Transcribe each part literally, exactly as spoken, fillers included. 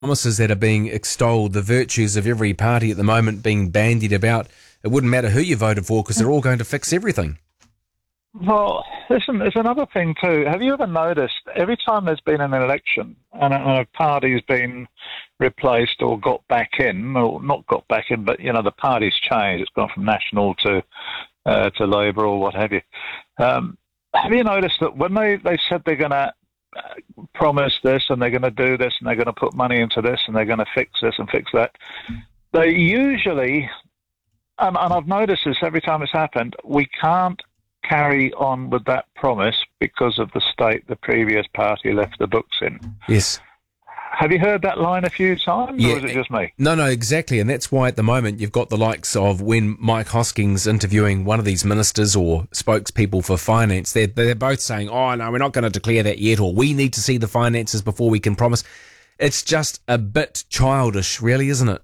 promises that are being extolled, the virtues of every party at the moment being bandied about, it wouldn't matter who you voted for because they're all going to fix everything. Well, listen, there's another thing too. Have you ever noticed every time there's been an election and a, and a party's been replaced or got back in, or not got back in, but, you know, the party's changed. It's gone from National to uh, to Labour or what have you. Um, have you noticed that when they, they said they're going to promise this and they're going to do this and they're going to put money into this and they're going to fix this and fix that, they usually, and, and I've noticed this every time it's happened, we can't carry on with that promise because of the state the previous party left the books in. Yes. Have you heard that line a few times, yeah. or is it just me? No, no, exactly. And that's why at the moment you've got the likes of when Mike Hosking's interviewing one of these ministers or spokespeople for finance, they're, they're both saying, oh, no, we're not going to declare that yet, or we need to see the finances before we can promise. It's just a bit childish, really, isn't it?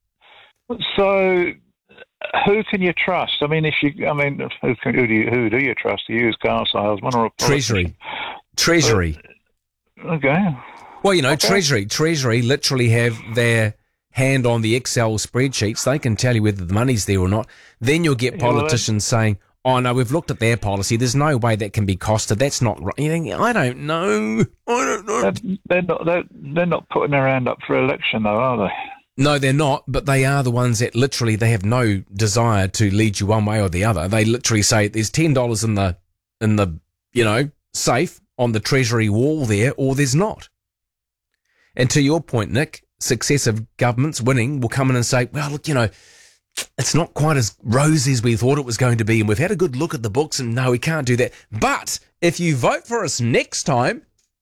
So who can you trust? I mean, if you, I mean, who, can, who do you, who do you trust? A used car salesman or a Treasury? Treasury. Uh, okay. Well, you know, okay. Treasury, Treasury literally have their hand on the Excel spreadsheets. They can tell you whether the money's there or not. Then you'll get politicians yeah, well, saying, oh, no, we've looked at their policy. There's no way that can be costed. That's not right. You think, I don't know. I don't know. They're not, they're, they're not putting their hand up for election, though, are they? No, they're not, but they are the ones that literally, they have no desire to lead you one way or the other. They literally say there's ten dollars in the, in the, you know, safe on the Treasury wall there, or there's not. And to your point, Nick, successive governments winning will come in and say, well, look, you know, it's not quite as rosy as we thought it was going to be, and we've had a good look at the books, and no, we can't do that. But if you vote for us next time,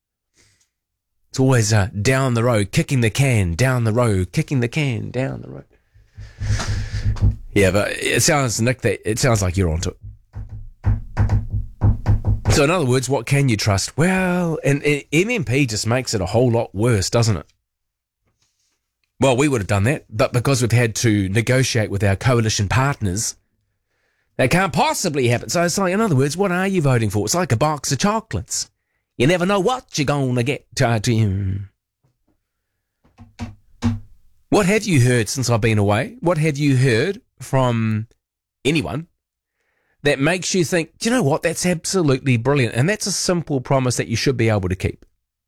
it's always uh, down the road, kicking the can, down the road, kicking the can, down the road. Yeah, but it sounds, Nick, that it sounds like you're onto it. So in other words, what can you trust? Well, and, and M M P just makes it a whole lot worse, doesn't it? Well, we would have done that, but because we've had to negotiate with our coalition partners, that can't possibly happen. So it's like, in other words, what are you voting for? It's like a box of chocolates. You never know what you're going to get. What have you heard since I've been away? What have you heard from anyone that makes you think, do you know what, that's absolutely brilliant, and that's a simple promise that you should be able to keep?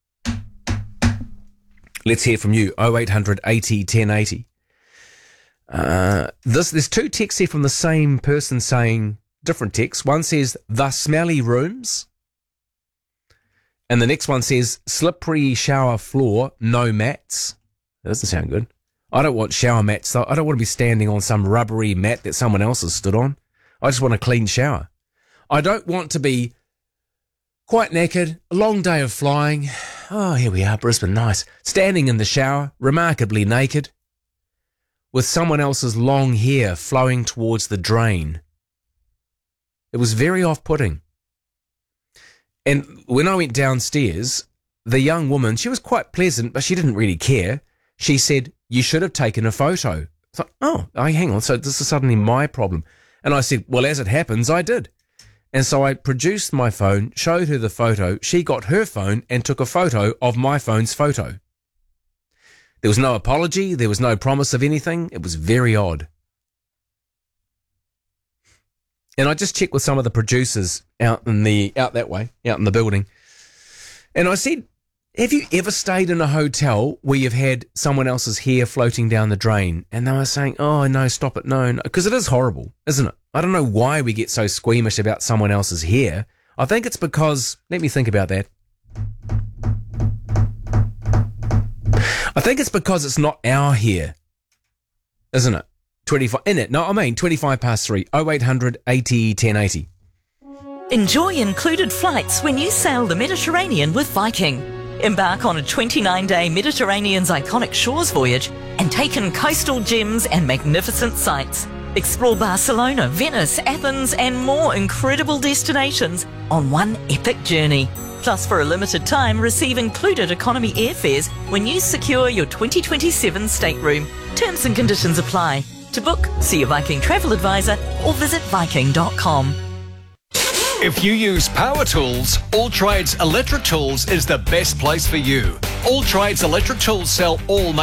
Let's hear from you, oh eight hundred eighty ten eighty. Uh, this, there's two texts here from the same person saying different texts. One says, the smelly rooms, and the next one says, slippery shower floor, no mats. That doesn't sound good. I don't want shower mats, though. I don't want to be standing on some rubbery mat that someone else has stood on. I just want a clean shower. I don't want to be quite naked, a long day of flying. Oh, here we are, Brisbane, nice. Standing in the shower, remarkably naked, with someone else's long hair flowing towards the drain. It was very off-putting. And when I went downstairs, the young woman, she was quite pleasant, but she didn't really care. She said, you should have taken a photo. I thought, oh, hang on, so this is suddenly my problem. And I said, well, as it happens, I did. And so I produced my phone, showed her the photo. She got her phone and took a photo of my phone's photo. There was no apology. There was no promise of anything. It was very odd. And I just checked with some of the producers out in the out that way, out in the building. And I said, have you ever stayed in a hotel where you've had someone else's hair floating down the drain? And they were saying, oh, no, stop it, no, no. Because it is horrible, isn't it? I don't know why we get so squeamish about someone else's hair. I think it's because, let me think about that. I think it's because it's not our hair, isn't it? twenty-five, in it, no, I mean, twenty-five past three, oh eight hundred eighty ten eighty. Enjoy included flights when you sail the Mediterranean with Viking. Embark on a twenty-nine day Mediterranean's iconic shores voyage and take in coastal gems and magnificent sights. Explore Barcelona, Venice, Athens and more incredible destinations on one epic journey. Plus, for a limited time, receive included economy airfares when you secure your twenty twenty-seven stateroom. Terms and conditions apply. To book, see your Viking travel advisor or visit viking dot com. If you use power tools, All Trades Electric Tools is the best place for you. All Trades Electric Tools sell all